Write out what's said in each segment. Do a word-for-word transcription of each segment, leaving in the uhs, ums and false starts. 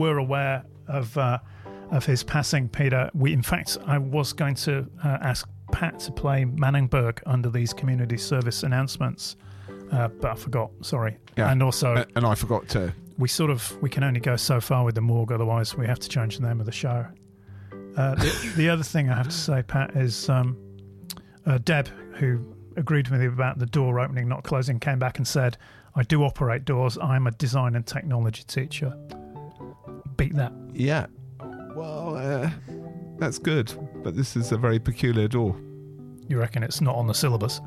We're aware of uh, of his passing, Peter. We, in fact, I was going to uh, ask Pat to play Manningberg under these community service announcements, uh, but I forgot. Sorry. Yeah. And also, uh, and I forgot too. We sort of we can only go so far with the morgue, otherwise we have to change the name of the show. Uh, the, the other thing I have to say, Pat, is um, uh, Deb, who agreed with me about the door opening, not closing, came back and said, "I do operate doors. I'm a design and technology teacher." Beat that. Yeah. Well, uh, that's good, but this is a very peculiar door. You reckon it's not on the syllabus?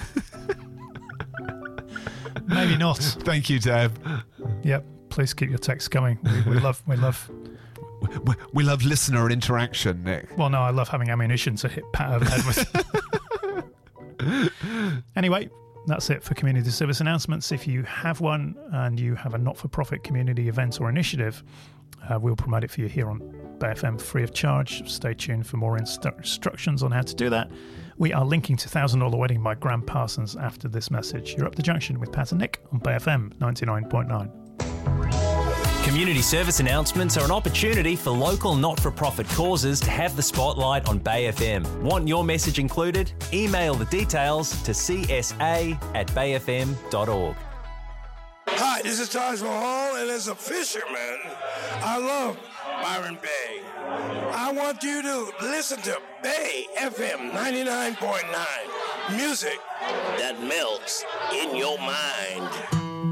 Maybe not. Thank you, Deb. Yep. Please keep your texts coming. We, we love, we love, we, we love listener interaction, Nick. Well, no, I love having ammunition to hit Pat over the head with. Anyway, that's it for community service announcements. If you have one and you have a not-for-profit community event or initiative, uh, we'll promote it for you here on Bay F M free of charge. Stay tuned for more inst- instructions on how to do that. We are linking to one thousand dollars Wedding by Graham Parsons after this message. You're up the junction with Pat and Nick on Bay F M ninety-nine point nine. Community service announcements are an opportunity for local not-for-profit causes to have the spotlight on Bay F M. Want your message included? Email the details to c s a at bay f m dot org. Hi, this is Taj Mahal, and as a fisherman, I love Byron Bay. I want you to listen to Bay F M ninety-nine point nine. Music that melts in your mind.